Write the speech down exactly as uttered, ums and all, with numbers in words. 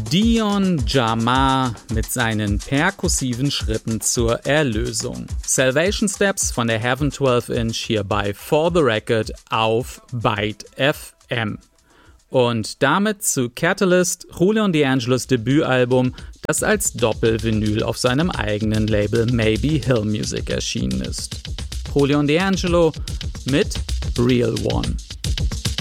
Dion Jamar mit seinen perkussiven Schritten zur Erlösung. Salvation Steps von der Heaven zwölf Inch hier bei For the Record auf Byte F M. Und damit zu Catalyst, Julian D'Angelos Debütalbum, das als Doppelvinyl auf seinem eigenen Label Maybe Hill Music erschienen ist. Julian D'Angelo mit Real One.